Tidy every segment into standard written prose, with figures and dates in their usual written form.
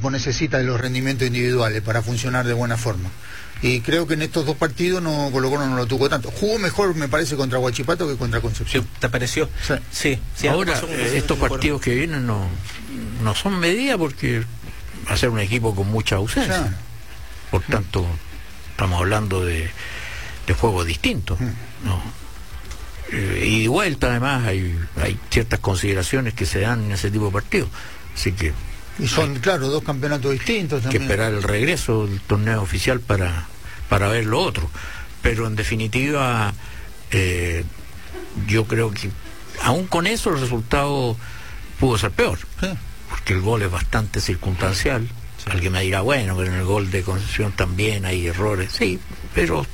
equipo necesita de los rendimientos individuales para funcionar de buena forma. Y creo que en estos dos partidos Colo-Colo no lo tuvo tanto. Jugó mejor, me parece, contra Huachipato que contra Concepción. ¿Te pareció? Sí. Ahora, estos partidos que vienen no son medida porque va a ser un equipo con mucha ausencia. Claro. Por tanto, estamos hablando de juegos distintos. ¿No? Y de vuelta, además, hay ciertas consideraciones que se dan en ese tipo de partidos. Así que... Y son, claro, dos campeonatos distintos también. Hay que esperar el regreso del torneo oficial para ver lo otro. Pero en definitiva, yo creo que aún con eso el resultado pudo ser peor. Sí. Porque el gol es bastante circunstancial. Sí. Alguien me dirá, bueno, pero en el gol de Concepción también hay errores. Sí, pero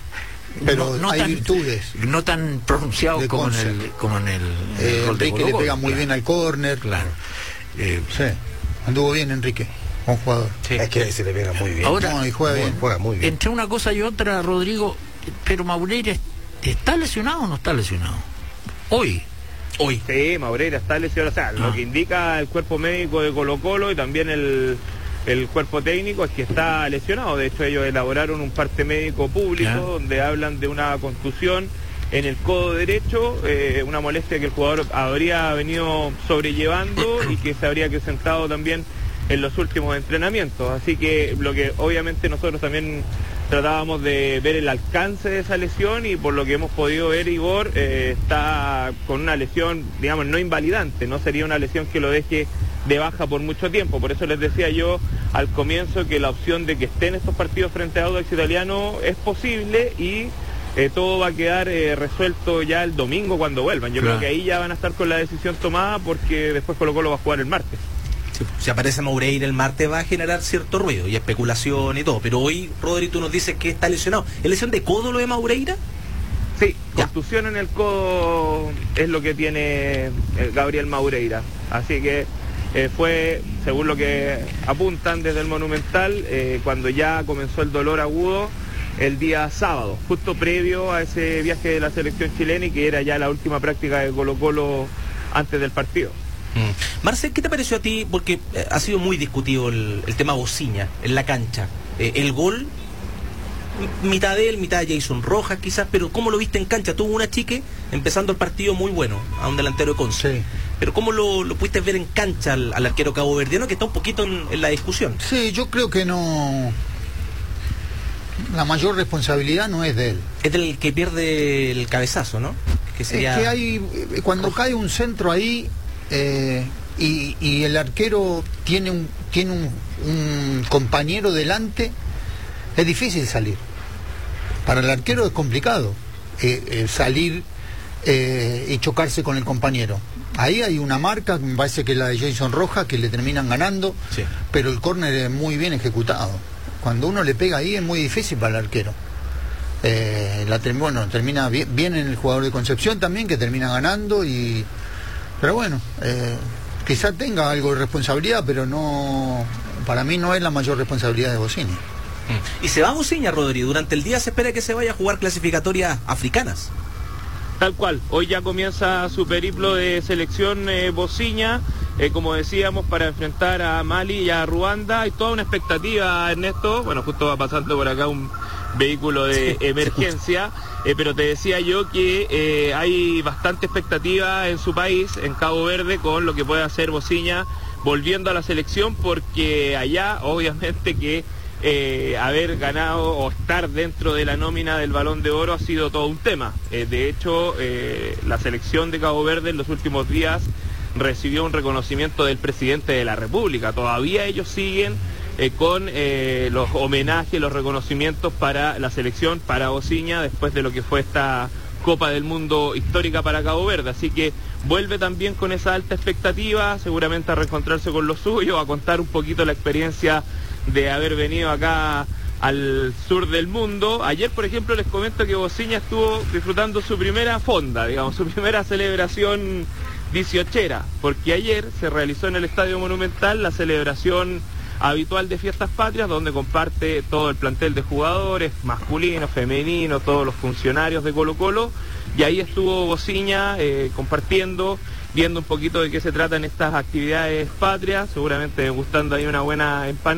no hay tan, virtudes. No tan pronunciados como en el gol de Enrique le pega muy bien al córner. Claro. Sí. Anduvo bien Enrique, un jugador. Sí. Es que se le pega muy bien. Ahora, y juega muy bien. Entre una cosa y otra, Rodrigo, pero Maureira, ¿está lesionado o no está lesionado? Hoy. Sí, Maureira está lesionado. O sea, lo que indica el cuerpo médico de Colo-Colo y también el cuerpo técnico es que está lesionado. De hecho, ellos elaboraron un parte médico público donde hablan de una contusión en el codo derecho, una molestia que el jugador habría venido sobrellevando y que se habría acrecentado también en los últimos entrenamientos. Así que lo que obviamente nosotros también tratábamos de ver el alcance de esa lesión, y por lo que hemos podido ver, Igor está con una lesión, digamos, no invalidante, no sería una lesión que lo deje de baja por mucho tiempo. Por eso les decía yo al comienzo que la opción de que esté en estos partidos frente a Audax Italiano es posible, y todo va a quedar resuelto ya el domingo cuando vuelvan. Yo creo que ahí ya van a estar con la decisión tomada, porque después Colo-Colo va a jugar el martes. Sí, si aparece Maureira el martes va a generar cierto ruido y especulación y todo, pero hoy, Rodri, tú nos dices que está lesionado. ¿Es lesión de codo lo de Maureira? Sí, contusión en el codo es lo que tiene Gabriel Maureira. Así que fue, según lo que apuntan desde el Monumental, cuando ya comenzó el dolor agudo el día sábado, justo previo a ese viaje de la selección chilena, y que era ya la última práctica de Colo-Colo antes del partido. Marcel, ¿qué te pareció a ti? Porque ha sido muy discutido el tema Bociña en la cancha. El gol, mitad de él, mitad de Jason Rojas quizás, pero ¿cómo lo viste en cancha? Tuvo una chique empezando el partido muy bueno, a un delantero de Conce. Sí. Pero ¿cómo lo pudiste ver en cancha al arquero caboverdiano, que está un poquito en la discusión? Sí, yo creo que no... La mayor responsabilidad no es de él. Es del que pierde el cabezazo, ¿no? Es que hay, cuando cae un centro ahí y el arquero tiene un compañero delante, es difícil salir. Para el arquero es complicado salir y chocarse con el compañero. Ahí hay una marca, me parece que es la de Jason Rojas, que le terminan ganando, sí. Pero el córner es muy bien ejecutado. Cuando uno le pega ahí es muy difícil para el arquero. Termina bien en el jugador de Concepción también, que termina ganando, pero bueno, quizá tenga algo de responsabilidad, pero no, para mí no es la mayor responsabilidad de Bociña. ¿Y se va Bociña, Rodri? Durante el día se espera que se vaya a jugar clasificatorias africanas. Tal cual, hoy ya comienza su periplo de selección Bociña, como decíamos, para enfrentar a Mali y a Ruanda. Hay toda una expectativa, Ernesto. Bueno, justo va pasando por acá un vehículo de emergencia, pero te decía yo que hay bastante expectativa en su país, en Cabo Verde, con lo que puede hacer Bociña volviendo a la selección, porque allá obviamente que haber ganado o estar dentro de la nómina del Balón de Oro ha sido todo un tema. De hecho, la selección de Cabo Verde en los últimos días recibió un reconocimiento del presidente de la República. Todavía ellos siguen con los homenajes, los reconocimientos para la selección, para Bociña, después de lo que fue esta Copa del Mundo histórica para Cabo Verde. Así que vuelve también con esa alta expectativa, seguramente a reencontrarse con los suyos, a contar un poquito la experiencia de haber venido acá al sur del mundo. Ayer, por ejemplo, les comento que Bociña estuvo disfrutando su primera fonda, digamos, su primera celebración 18era, porque ayer se realizó en el Estadio Monumental la celebración habitual de Fiestas Patrias, donde comparte todo el plantel de jugadores, masculino, femenino, todos los funcionarios de Colo-Colo, y ahí estuvo Bociña compartiendo, viendo un poquito de qué se tratan estas actividades patrias, seguramente gustando ahí una buena empanada.